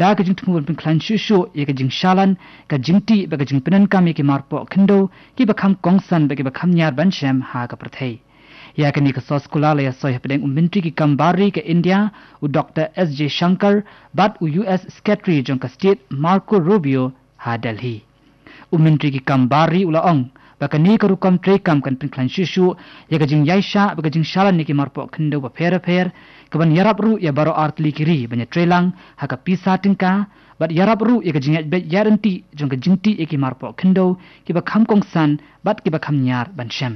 da ka jing thmul bin klan shu shu ye ka jing shalan ka jing ti ba ka jing penan kam ye ki marpo khindo ki ba kham kongsan ba ki ba kham nyar ban shem ha ka prathei ya ka ni ka sos kulala ya soy hapdeng umintri ki kambari ka India u Dr. S.J. Shankar bat u US Secretary jong ka State Marco Rubio ha Delhi umintri ki kambari ula ong ba ka ni ka rukam tre kam kan pin klan shu shu ye ka jing yaisha ba ka jing shalan ni ki marpo khindo ba pher kaban yarap ru ya baro artli kiri banya trelang ha ka pisa tingka bat yarap ru ye ka jing be yaranti jong ka jingti e ki marpo khindo ki ba kham kongsan bat ki ba kham nyar ban shem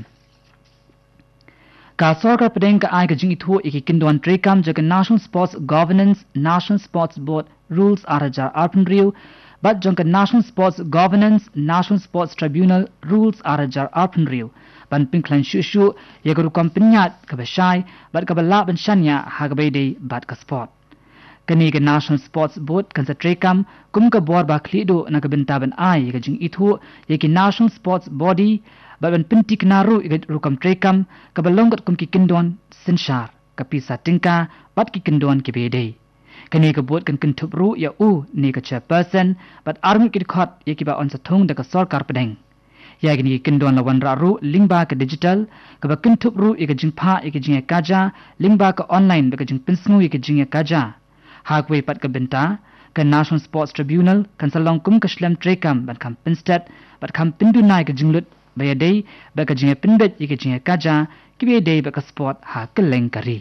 ka sarkar pedeng ka ai ka jing ithu e ki kindwan trekam jaga National Sports Governance National Sports Board rules arajar arpenriu bat jong ka National Sports Governance National Sports Tribunal rules arajar arpenriu ban pinklan shu ye guru kompanyat ka bashai bat ka bala ban shanya ha ga dei bat ka sport kani ka National Sports Board kan sa trekam kum ka bor ba khlido na ka binta ban ai ka jing ithu ye ki National Sports Body ba ban pintik naru ye ru kam trekam ka balongat kum ki kindon sinshar ka pisa tingka bat ki kindon ki be dei kani ka board kan kintup ru ya u ni ka chairperson bat army ki khot ye ki ba on sa thong da ka sarkar pedeng ya gini kindon lawan ru lingba ka digital ka ba kintup ru ye ka jingpha ye ka jing kaja lingba ka online ba ka jing pinsngu ye ka jing kaja hagwe pat ka binta ka National Sports Tribunal kan salong kum ka shlam trekam ban kam pinstat bat kam pindu nai ka jinglut ba ya dei ba ka jing pinbet ye ka jing kaja ki be dei ba ka sport ha keleng kari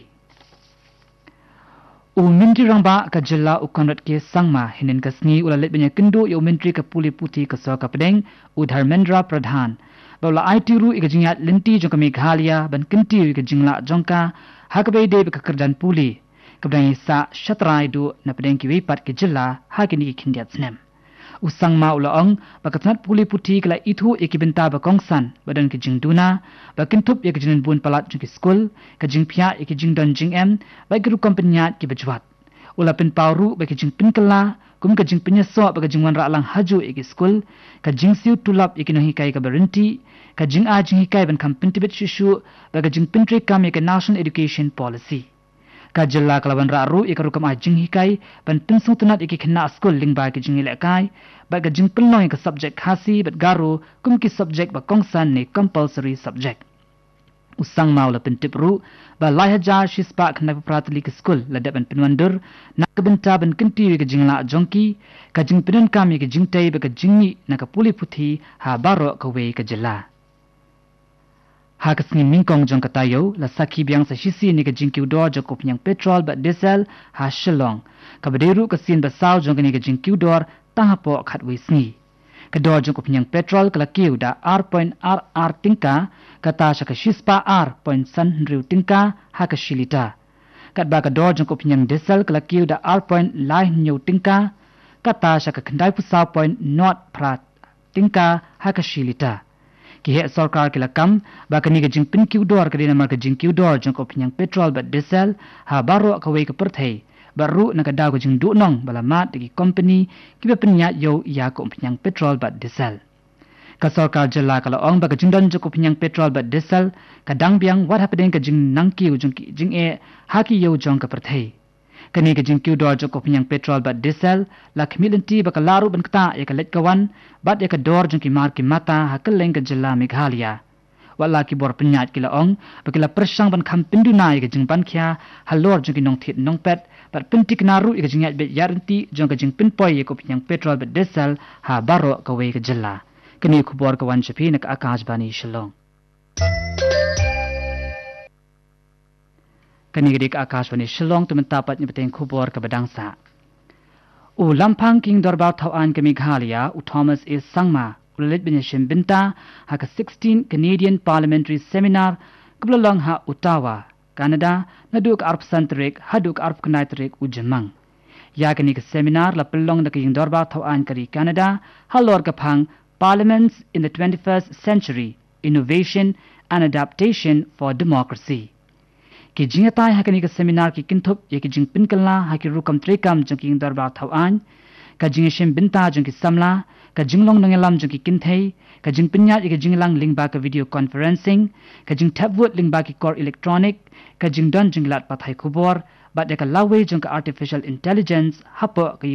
Umintri rangba ka jilla u konrat ke sangma hinin ka sngi ulalet banya kindu ya umintri ka puli puti ka so ka pedeng u Dharmendra Pradhan bawla aitiru ika jingat linti jongka Meghalaya ban kinti ika jingla jongka hakbai de ka kerdan puli kabdang sa shatrai du na pedeng ki wipat ke jilla hakini ki khindiat snem usangma ulaong bakatnat puli puti kala ithu ikibinta ba kongsan badan ki jingduna ba kintup ya kijinin bun palat jingki school ka jingpia iki jingdon jingem ba gru kompanyat ki bajwat ulapin pawru ba ki jingpin kala kum ka jingpinya so ba ka jingwan ra lang haju iki school ka jingsiu tulap iki no hikai ka barinti ka jing a jing hikai ban kampin tibet shishu ba ka jingpin tri kam ka national education policy ka jilla kalawan ra ru ikaru kam ajing hikai ban tinsung tunat iki khna school lingba ki jingile kai ba ka jingpin noi ka subject khasi bat garu kum ki subject ba kongsan ne compulsory subject usang maula pentip ru ba lahaja shispa khna pratli ki school ladap ban pinwandur na ka benta ban kinti ki jingla jongki ka jingpin kam ki jingtai ba ka jingni na ka puli puthi ha baro ka we ka jilla Hakasni mingkong jong katayo la sakhi biang sa shisi ni ka jingkiu dor jokop nyang petrol ba diesel ha shillong kabaderu ka sin ba saw jong ni ka jingkiu dor tahapo khatwi sngi ka dor jokop nyang petrol kala kiu da r.rr tingka kata sha ka shispa r.san tingka ha ka shilita kat ba ka dor jokop nyang diesel kala kiu da r.lai tingka kata sha ka khandai pusa not prat tingka ha ka shilita ki he sarkar ke lakam ba kani ga jingpin kiu dor ka dina mar ka jingkiu dor jong ko pnyang petrol ba diesel ha baro ka wei ka perthei baru na ka daw ko jing du nong bala mat ki company ki be pnya yo ya ko pnyang petrol ba diesel ka sarkar jilla ka la ong ba ka jingdon jong ko pnyang petrol ba diesel ka dang biang what happening ka jing nang kiu jong ki jing e ha ki yo jong ka perthei kani ka jingkiu dor jong ko pnyang petrol ba diesel la khmilinti ba ka laru ban kta ya ka let kawan bat ya ka dor jong ki mar ki mata ha ka leng ka jilla Meghalaya wala ki bor penyat ki la ong ba ki la persang ban kham pindu na ya ka jing ban khya halor jong ki nong thit nong pet bat pintik naru ya ka jing be yaranti jong ka jing pin poi ya ko pnyang petrol ba diesel ha baro ka we ka jilla kani ku bor ka wan chapi na ka akash bani shalom kani gedik akashwani shillong tumen tapat ni beteng khubor ka badangsa u lampang king dorba thawan ka Meghalaya u Thomas A Sangma ulit binyashim binta ha ka 16 Canadian Parliamentary Seminar kublalong ha Ottawa Canada naduk arp santrek haduk arp knaitrek u jemang ya kani ka seminar la pellong da king dorba thawan kari Canada halor ka phang Parliaments in the 21st Century Innovation and Adaptation for Democracy ki jingatai hakani ka seminar ki kinthop ye ki jing pinkalna haki rukam trekam jongki darbar thawan ka jingshim binta jongki samla ka jinglong nangelam jongki kinthei ka jing pinya ye ka jinglang lingba ka video conferencing ka jing tabwood lingba ki core electronic ka jing don jinglat pathai khubor bat ya ka lawe jongka artificial intelligence hapo ka